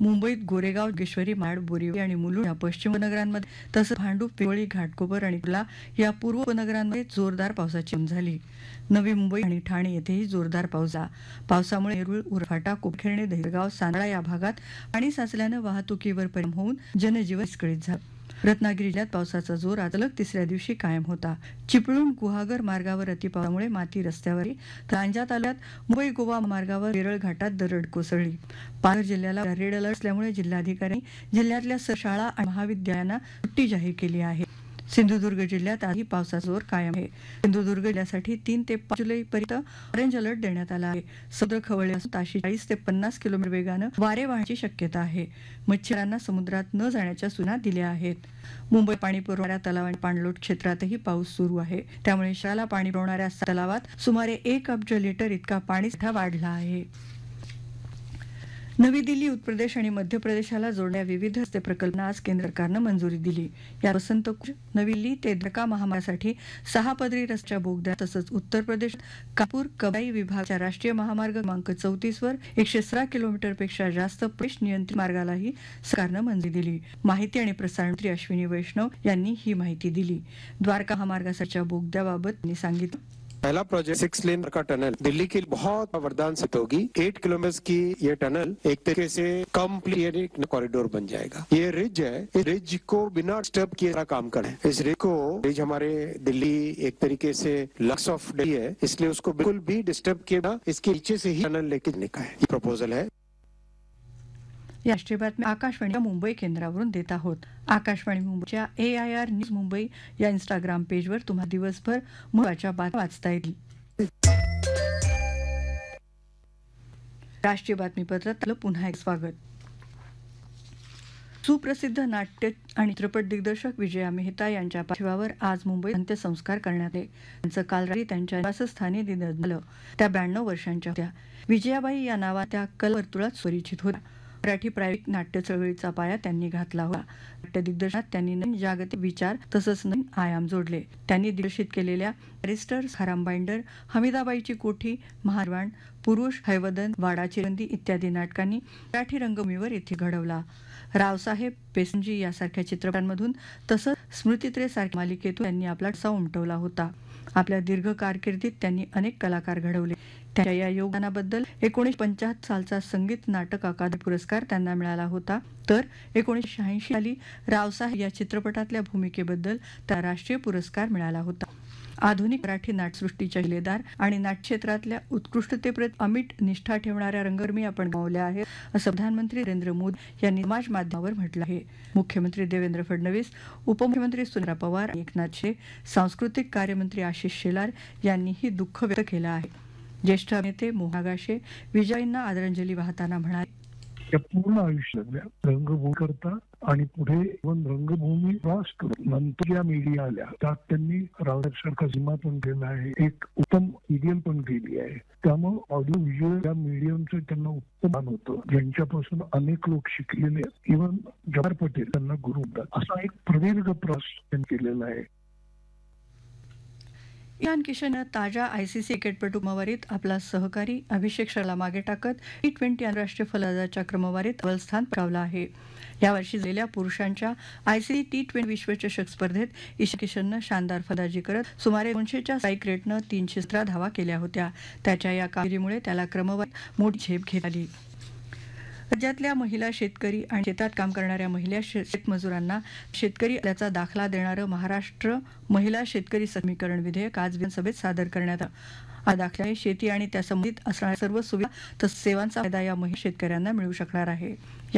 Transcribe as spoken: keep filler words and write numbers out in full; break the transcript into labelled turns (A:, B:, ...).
A: मुंबईत गोरेगाव, जोगेश्वरी, माड, बोरिवली आणि मुलुंड या पश्चिम उपनगरांमध्ये तसंच भांडूप, पिंपळी, घाटकोपर आणि कुर्ला या पूर्व उपनगरांमध्ये जोरदार पावसाची नोंद झाली. नवी मुंबई आणि ठाणे येथेही जोरदार पाऊस झाला. पावसामुळे नेरूळ, उरफाटा, कोपरखैरणे, दहिसरगाव, सांदळा या भागात पाणी साचल्यानं वाहतुकीवर परिणाम होऊन जनजीवन विस्कळीत झालं. रत्नागिरी जिल्ह्यात पावसाचा जोर आज सलग तिसऱ्या दिवशी कायम होता. चिपळूण गुहागर मार्गावर अतिपावसामुळे माती रस्त्यावरही तर लांजा तालुक्यात मुंबई गोवा मार्गावर वेरळ घाटात दरड कोसळली. पालघर जिल्ह्याला रेड अलर्ट असल्यामुळे जिल्हाधिकारी जिल्ह्यातल्या सर्व शाळा आणि महाविद्यालयांना सुट्टी जाहीर केली आहे. सिंधुदुर्ग जिल्ह्यात आजही पावसाचा जोर कायम आहे. सिंधुदुर्ग जिल्ह्यासाठी तीन ते पाच जुलैपर्यंत ऑरेंज अलर्ट देण्यात आला आहे. समुद्र खवळल्यापासून ताशी चाळीस ते पन्नास किलोमीटर वेगानं वारे वाहण्याची शक्यता आहे. मच्छीमारांना समुद्रात न जाण्याच्या सूचना दिल्या आहेत. मुंबई पाणी पुरवणाऱ्या तलाव आणि पाणलोट क्षेत्रातही पाऊस सुरू आहे. त्यामुळे शहराला पाणी पुरवणाऱ्या तलावात सुमारे एक अब्ज लिटर इतका पाणीसाठा वाढला आहे. नवी दिल्ली, उत्तर प्रदेश आणि मध्य प्रदेशाला जोडणाऱ्या विविध रस्ते प्रकल्पांना आज केंद्र सरकारनं मंजुरी दिली. या वसंत नवी दिल्ली ते द्वारका महामार्गासाठी सहा पदरी रस्त्याच्या बोगद्या तसंच उत्तर प्रदेश कानपूर कबाई विभागाच्या राष्ट्रीय महामार्ग क्रमांक चौतीस वर एकशे सतरा किलोमीटरपेक्षा जास्त प्रवेश नियंत्रित मार्गालाही सरकारनं मंजुरी दिली. माहिती आणि प्रसारण मंत्री अश्विनी वैष्णव यांनी ही माहिती दिली. द्वारका महामार्गासाठीच्या बोगद्याबाबत त्यांनी सांगितलं,
B: पहला प्रोजेक्ट सिक्स लेन का टनल दिल्ली के लिए बहुत वरदान सिद्ध होगी. एट किलोमीटर की ये टनल एक तरीके से कंप्लीट कॉरिडोर बन जाएगा. ये रिज है, इस रिज को बिना डिस्टर्ब किए काम करना है. इस रिज को रिज हमारे दिल्ली एक तरीके से लक्स ऑफ दिल्ली है, इसलिए उसको बिल्कुल भी डिस्टर्ब किए बिना इसके नीचे से ही टनल लेके जाने का है. ये प्रपोजल है.
A: या राष्ट्रीय बातम्या आकाशवाणीच्या मुंबई केंद्रावरून देत आहोत. आकाशवाणी मुंबईच्या ए आय आर न्यूज मुंबई या इंस्टाग्राम पेजवर तुम्हाला दिवसभर महत्त्वाच्या बातम्या वाचता येतील. राष्ट्रीय बातमीपत्रात आपलं पुन्हा एक स्वागत. सुप्रसिद्ध नाट्य आणि चित्रपट दिग्दर्शक विजया मेहता यांच्या पार्थिवावर आज मुंबईत अंत्यसंस्कार करण्यात आले. त्यांचं काल रात्री त्यांच्या निवासस्थानी निधन झालं. त्या ब्याण्णव वर्षांच्या होत्या. विजयाबाई या नावात त्या कलवर्तुळात परिचित होत्या. मराठी प्रायोगिक नाट्य चळवळीचा पाया त्यांनी घातला होता. नाट्य दिग्दर्शनात त्यांनी नवीन जागतिक विचार तसंच नवीन आयाम जोडले. त्यांनी दिग्दर्शित केलेल्या बॅरिस्टर, खाराम बाइंडर, हमीदाबाईची कोठी, महारवाण, पुरुष, हैवदन, वाडा चिरंदी इत्यादी नाटकांनी मराठी रंगभूमीवर इतिहास घडवला. रावसाहेब, पेसंजी यासारख्या चित्रपटांमधून तसंच स्मृतित्रे सारख्या मालिकेतून त्यांनी आपला ठसा उमटवला होता. आपल्या दीर्घ कारकिर्दीत त्यांनी अनेक कलाकार घडवले. त्यांच्या या योगदानाबद्दल एकोणीसशे पंच्याहत्तर सालचा संगीत नाटक अकादमी पुरस्कार त्यांना मिळाला होता. तर एकोणीसशे शहाऐंशी साली रावसाहेब या चित्रपटातल्या भूमिकेबद्दल त्या राष्ट्रीय पुरस्कार मिळाला होता. आधुनिक मराठी नाट्यसृष्टीच्या शिलेदार आणि नाट्यक्षेत्रातल्या उत्कृष्टतेप्रती अमिट निष्ठा ठेवणाऱ्या रंगकर्मी आपण गमावल्या आहेत, असं प्रधानमंत्री नरेंद्र मोदी यांनी समाज माध्यमावर म्हटलं आहे. मुख्यमंत्री देवेंद्र फडणवीस, उपमुख्यमंत्री सुनील पवार, एकनाथ शिंदे, सांस्कृतिक कार्यमंत्री आशिष शेलार यांनीही दुःख व्यक्त केलं आहे. ज्येष्ठ अभिनेते मोहन आगाशे विजयींना आदरांजली वाहताना म्हणाले,
C: या पूर्ण आयुष्यातल्या रंगभूमी करता आणि पुढे रंगभूमी राष्ट्र नंतर या मीडिया आल्या त्यात त्यांनी रावसाहेब सारखा सिनेमा पण केला आहे, एक उत्तम सिरियल पण केली आहे. त्यामुळे ऑडिओ व्हिज्युअल या मीडियमचं त्यांना उत्तम मान होतं, ज्यांच्यापासून अनेक लोक शिकलेले. इव्हन जवाहर पटेल त्यांना गुरु होतात. असा एक प्रदीर्घ प्रवास त्यांनी केलेला आहे.
A: इशान किशननं ताज्या आयसीसी क्रिकेटपटू क्रमवारीत आपला सहकारी अभिषेक शर्माला मागे टाकत टी ट्वेंटी आंतरराष्ट्रीय फलंदाजाच्या क्रमवारीत अव्वल स्थान पटकावलं आहे. यावर्षी झालेल्या पुरुषांच्या आयसीसी टी ट्वेंटी विश्वचषक स्पर्धेत ईशान किशननं शानदार फलंदाजी करत सुमारे दोनशेच्या स्ट्राईक रेटनं तीनशे सतरा धावा केल्या होत्या. त्याच्या या कामगिरीमुळे त्याला क्रमवारीत मोठी झेप घेता आली. राज्यातल्या महिला शेतकरी आणि शेतात काम करणाऱ्या महिला शेतमजुरांना शेतकरी असल्याचा दाखला देणारं महाराष्ट्र महिला शेतकरी सक्षमीकरण विधेयक आज विधानसभेत सादर करण्यात आलं. या दाखल्याने शेती आणि त्या संबंधित असणाऱ्या सर्व सुविधा तसंच सेवांचा फायदा या महिला शेतकऱ्यांना मिळू शकणार आहे.